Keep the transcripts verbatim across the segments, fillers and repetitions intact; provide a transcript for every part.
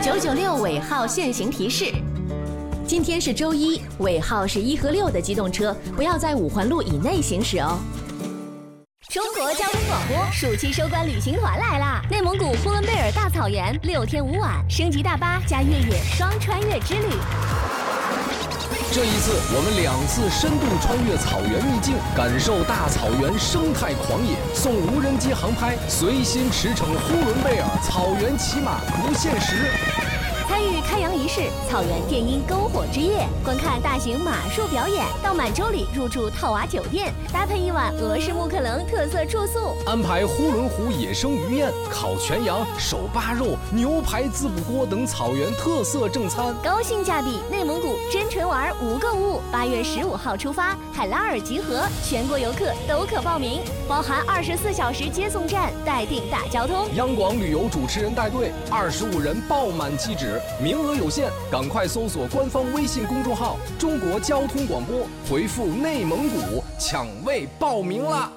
九九六尾号限行提示：今天是周一，尾号是一和六的机动车不要在五环路以内行驶哦。 中国交通广播暑期收官旅行团来啦！内蒙古呼伦贝尔大草原六天五晚，升级大巴加越野双穿越之旅。 这一次，我们两次深度穿越草原秘境，感受大草原生态狂野，送无人机航拍，随心驰骋呼伦贝尔草原骑马不限时。 参与开洋仪式、草原电音篝火之夜，观看大型马术表演，到满洲里入住套娃酒店，搭配一晚俄式木克棱特色住宿， 安排呼伦湖野生鱼宴、烤全羊、手扒肉、牛排滋补锅等草原特色正餐， 高性价比内蒙古真纯玩无购物。八月十五号出发，海拉尔集合，全国游客都可报名，包含二十四小时接送站，待定大交通。 央广旅游主持人带队，二十五人爆满机止。名额有限，赶快搜索官方微信公众号“中国交通广播”，回复“内蒙古”抢位报名啦！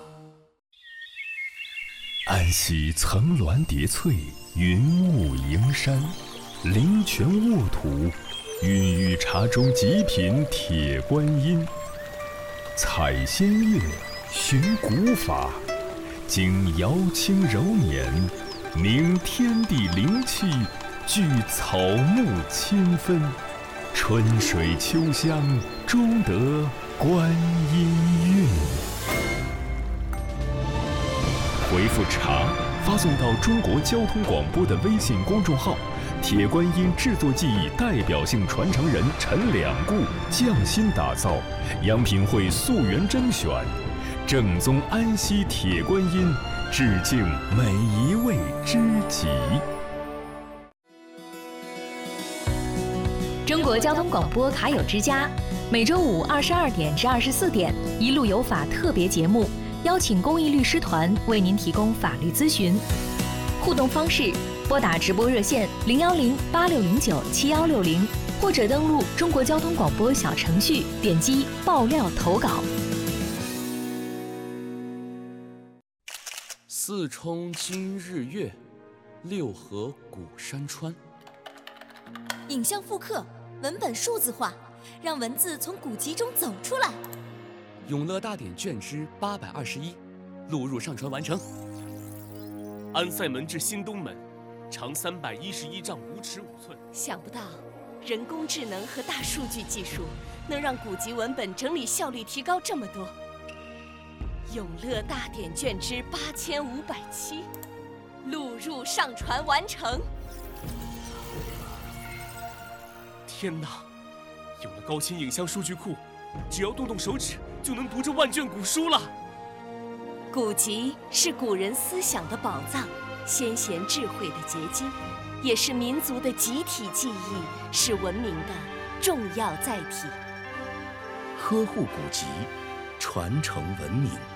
安溪层峦叠翠，云雾营山，灵泉沃土，孕育茶中极品铁观音。采仙乐，寻古法，经瑶清柔年，凝天地灵气，聚草木清芬，春水秋香，终得观音韵。回复茶，发送到中国交通广播的微信公众号，铁观音制作技艺代表性传承人陈两固匠心打造，阳平会溯源甄选，正宗安溪铁观音，致敬每一位知己。 中国交通广播卡友之家，每周五二十二点至二十四点，一路有法特别节目，邀请公益律师团为您提供法律咨询。互动方式：拨打直播热线零幺零八六零九七幺六零，或者登录中国交通广播小程序，点击爆料投稿。 四冲今日月，六合古山川。 影像复刻，文本数字化，让文字从古籍中走出来。 永乐大典卷之八百二十一，录入上传完成。安塞门至新东门，长三百一十一丈五尺五寸。 想不到，人工智能和大数据技术能让古籍文本整理效率提高这么多。永乐大典卷之八千五百七，录入上传完成。 天哪！有了高清影像数据库，只要动动手指就能读这万卷古书了。 古籍是古人思想的宝藏，先贤智慧的结晶，也是民族的集体记忆，是文明的重要载体。 呵护古籍，传承文明。